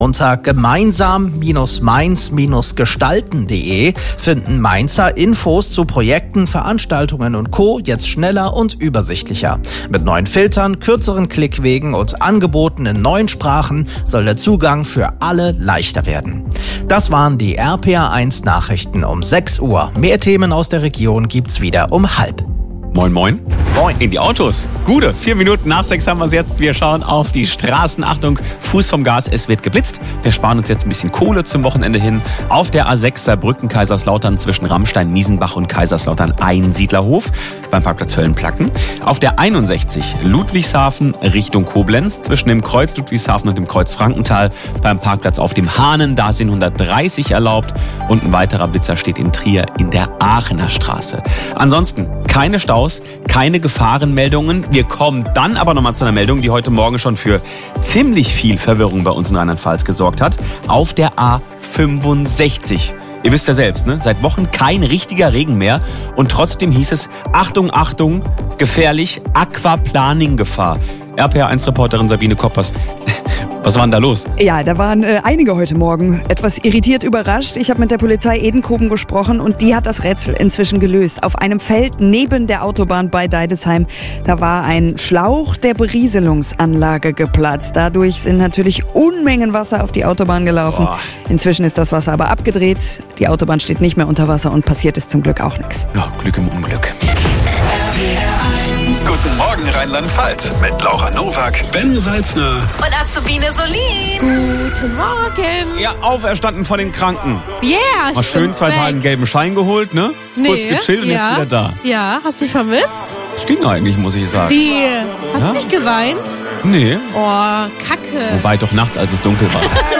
Unter gemeinsam-mainz-gestalten.de finden Mainzer Infos zu Projekten, Veranstaltungen und Co. jetzt schneller und übersichtlicher. Mit neuen Filtern, kürzeren Klickwegen und Angeboten in 9 Sprachen soll der Zugang für alle leichter werden. Das waren die RPA1 Nachrichten um 6 Uhr. Mehr Themen aus der Region gibt's wieder um 5:30. Moin, moin. Moin. In die Autos. Gute 4 Minuten nach 6 haben wir es jetzt. Wir schauen auf die Straßen. Achtung, Fuß vom Gas, es wird geblitzt. Wir sparen uns jetzt ein bisschen Kohle zum Wochenende hin. Auf der A6 Saarbrücken-Kaiserslautern zwischen Rammstein, Miesenbach und Kaiserslautern Einsiedlerhof beim Parkplatz Höllenplacken. Auf der 61 Ludwigshafen Richtung Koblenz zwischen dem Kreuz Ludwigshafen und dem Kreuz Frankenthal beim Parkplatz auf dem Hahnen. Da sind 130 erlaubt. Und ein weiterer Blitzer steht in Trier in der Aachener Straße. Ansonsten keine Staus, keine Gefahrenmeldungen. Wir kommen dann aber nochmal zu einer Meldung, die heute Morgen schon für ziemlich viel Verwirrung bei uns in Rheinland-Pfalz gesorgt hat. Auf der A65. Ihr wisst ja selbst, ne? Seit Wochen kein richtiger Regen mehr. Und trotzdem hieß es, Achtung, Achtung, gefährlich, Aquaplaning-Gefahr. RPA1-Reporterin Sabine Koppers. Was war denn da los? Ja, da waren einige heute Morgen etwas irritiert, überrascht. Ich habe mit der Polizei Edenkoben gesprochen und die hat das Rätsel inzwischen gelöst. Auf einem Feld neben der Autobahn bei Deidesheim, da war ein Schlauch der Berieselungsanlage geplatzt. Dadurch sind natürlich Unmengen Wasser auf die Autobahn gelaufen. Boah. Inzwischen ist das Wasser aber abgedreht. Die Autobahn steht nicht mehr unter Wasser und passiert ist zum Glück auch nichts. Ja, Glück im Unglück. Guten Morgen Rheinland-Pfalz mit Laura Nowak, Ben Salzner und Azubine Solin. Guten Morgen. Ja, auferstanden von den Kranken. Yeah, Mal schön 2 Tage einen gelben Schein geholt, ne? Kurz gechillt und jetzt wieder da. Ja, hast du mich vermisst? Das ging eigentlich, muss ich sagen. Wie? Hast du nicht geweint? Nee. Oh, Kacke. Wobei doch nachts, als es dunkel war.